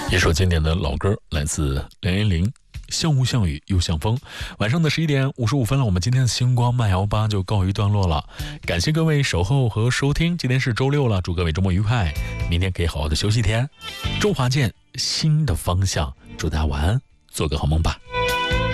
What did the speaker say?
一首经典的老歌，来自梁彦玲，像雾像雨又像风。晚上的11点55分了，我们今天的星光漫摇吧就告一段落了。感谢各位守候和收听，今天是周六了，祝各位周末愉快，明天可以好好的休息一天。中华见新的方向，祝大家晚安，做个好梦吧。